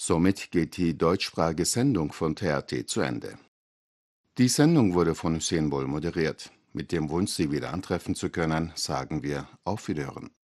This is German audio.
Somit geht die deutschsprachige Sendung von TRT zu Ende. Die Sendung wurde von Hüseyin Bol moderiert. Mit dem Wunsch, Sie wieder antreffen zu können, sagen wir auf Wiederhören.